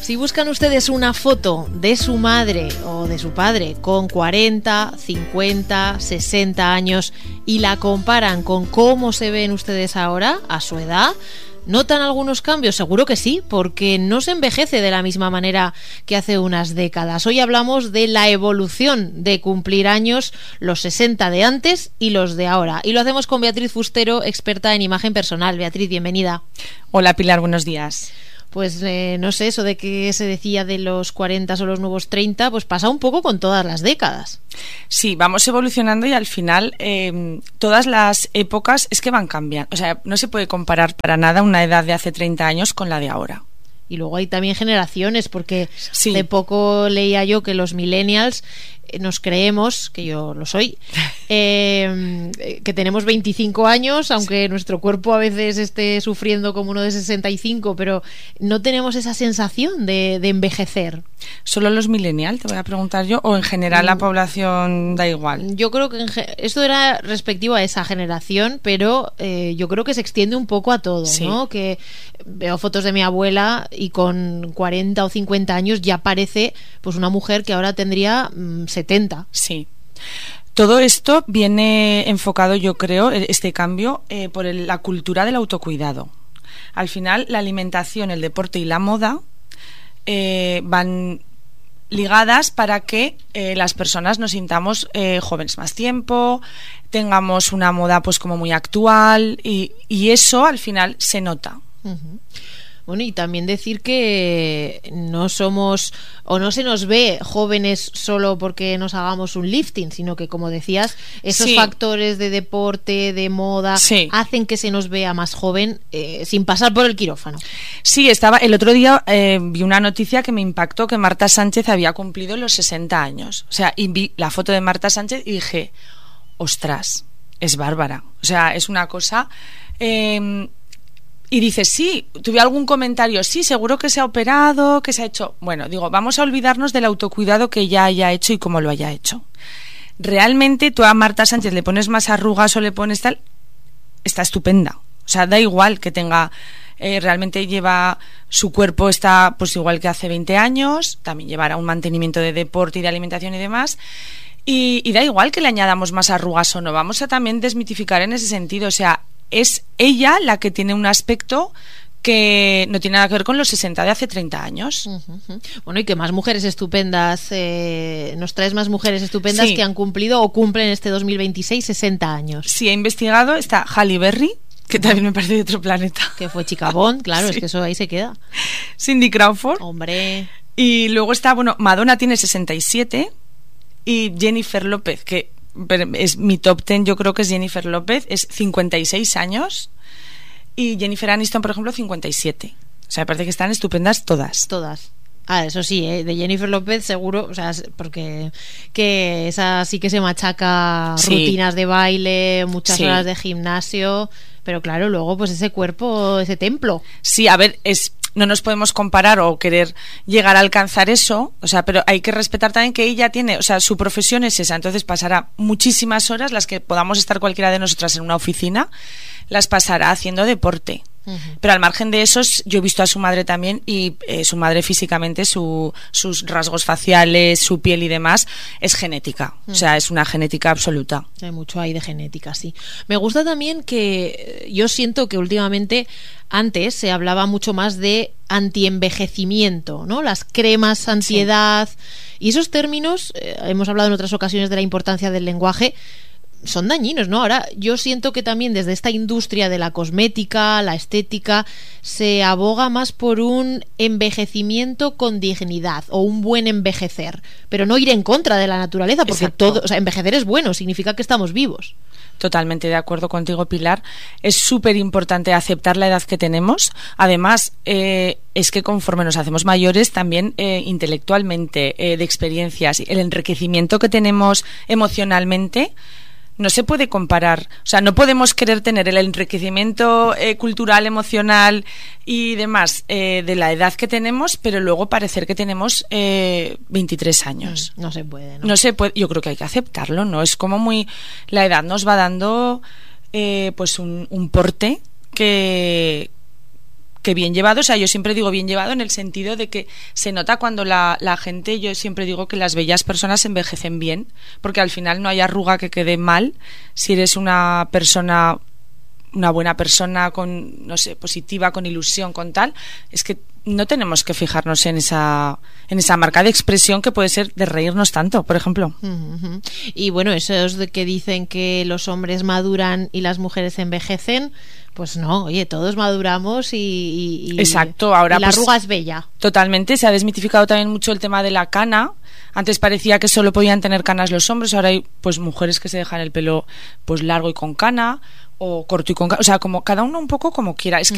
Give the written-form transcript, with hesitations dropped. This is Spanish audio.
Si buscan ustedes una foto de su madre o de su padre con 40, 50, 60 años y la comparan con cómo se ven ustedes ahora, a su edad, ¿notan algunos cambios? Seguro que sí, porque no se envejece de la misma manera que hace unas décadas. Hoy hablamos de la evolución de cumplir años, los 60 de antes y los de ahora. Y lo hacemos con Beatriz Fustero, experta en imagen personal. Beatriz, bienvenida. Hola Pilar, buenos días. Pues no sé, eso de que se decía de los 40 o los nuevos 30, pues pasa un poco con todas las décadas. Sí, vamos evolucionando y al final todas las épocas es que van cambiando. O sea, no se puede comparar para nada una edad de hace 30 años con la de ahora. Y luego hay también generaciones, porque sí. De poco leía yo que los millennials nos creemos, que yo lo soy, que tenemos 25 años, aunque nuestro cuerpo a veces esté sufriendo como uno de 65, pero no tenemos esa sensación de envejecer. ¿Solo los millennials, te voy a preguntar yo, o en general la población da igual? Yo creo que esto era respectivo a esa generación, pero yo creo que se extiende un poco a todo, sí. ¿no? Que veo fotos de mi abuela y con 40 o 50 años ya parece pues una mujer que ahora tendría 70. Sí. Todo esto viene enfocado, yo creo, este cambio, por la cultura del autocuidado. Al final, la alimentación, el deporte y la moda van ligadas para que las personas nos sintamos jóvenes más tiempo, tengamos una moda pues como muy actual y eso al final se nota. Uh-huh. Bueno, y también decir que no somos o no se nos ve jóvenes solo porque nos hagamos un lifting, sino que, como decías, esos sí. factores de deporte, de moda, sí. hacen que se nos vea más joven sin pasar por el quirófano. Sí, el otro día vi una noticia que me impactó, que Marta Sánchez había cumplido los 60 años. O sea, y vi la foto de Marta Sánchez y dije, ostras, es bárbara. O sea, es una cosa... Y dices, sí, tuve algún comentario, sí, seguro que se ha operado, que se ha hecho... Bueno, digo, vamos a olvidarnos del autocuidado que ya haya hecho y cómo lo haya hecho. Realmente tú a Marta Sánchez le pones más arrugas o le pones tal, está estupenda. O sea, da igual que tenga... realmente lleva... Su cuerpo está pues igual que hace 20 años, también llevará un mantenimiento de deporte y de alimentación y demás... Y da igual que le añadamos más arrugas o no. Vamos a también desmitificar en ese sentido, o sea... Es ella la que tiene un aspecto que no tiene nada que ver con los 60 de hace 30 años. Uh-huh. Bueno, y que más mujeres estupendas, nos traes más mujeres estupendas sí. que han cumplido o cumplen este 2026 60 años. Sí, he investigado, está Halle Berry, que también me parece de otro planeta. Que fue chica Bond, claro, sí. Es que eso ahí se queda. Cindy Crawford. Hombre. Y luego está, bueno, Madonna tiene 67 y Jennifer López, que... es mi top 10, yo creo que es Jennifer López, es 56 años y Jennifer Aniston, por ejemplo, 57. O sea, me parece que están estupendas todas. Todas. Ah, eso sí, de Jennifer López seguro, o sea, porque que esa sí que se machaca sí. rutinas de baile, muchas sí. horas de gimnasio, pero claro, luego pues ese cuerpo, ese templo. Sí, a ver, no nos podemos comparar o querer llegar a alcanzar eso, o sea, pero hay que respetar también que ella tiene, o sea, su profesión es esa, entonces pasará muchísimas horas, las que podamos estar cualquiera de nosotras en una oficina, las pasará haciendo deporte. Uh-huh. Pero al margen de eso, yo he visto a su madre también y su madre físicamente, sus rasgos faciales, su piel y demás, es genética. Uh-huh. O sea, es una genética absoluta. Hay mucho ahí de genética, sí. Me gusta también que yo siento que últimamente, antes se hablaba mucho más de antienvejecimiento, ¿no? Las cremas antiedad sí. Y esos términos, hemos hablado en otras ocasiones de la importancia del lenguaje, son dañinos, ¿no? Ahora yo siento que también desde esta industria de la cosmética, la estética, se aboga más por un envejecimiento con dignidad o un buen envejecer, pero no ir en contra de la naturaleza, porque exacto. todo, o sea, envejecer es bueno, significa que estamos vivos. Totalmente de acuerdo contigo, Pilar. Es súper importante aceptar la edad que tenemos. Además, es que conforme nos hacemos mayores, también intelectualmente, de experiencias, el enriquecimiento que tenemos emocionalmente no se puede comparar. O sea, no podemos querer tener el enriquecimiento cultural, emocional y demás de la edad que tenemos, pero luego parecer que tenemos 23 años. No se puede, ¿no? No se puede. Yo creo que hay que aceptarlo, ¿no? Es como muy... La edad nos va dando pues un porte que que bien llevado, o sea, yo siempre digo bien llevado en el sentido de que se nota cuando la gente, yo siempre digo que las bellas personas envejecen bien, porque al final no hay arruga que quede mal si eres una persona, una buena persona, con, no sé, positiva, con ilusión, con tal, es que no tenemos que fijarnos en esa marca de expresión que puede ser de reírnos tanto, por ejemplo. Uh-huh. Y bueno, esos de que dicen que los hombres maduran y las mujeres envejecen, pues no, oye, todos maduramos y exacto, ahora y la pues, arruga es bella. Totalmente, se ha desmitificado también mucho el tema de la cana. Antes parecía que solo podían tener canas los hombres, ahora hay pues mujeres que se dejan el pelo pues largo y con cana, o corto y con cana, o sea, como cada uno un poco como quiera. Es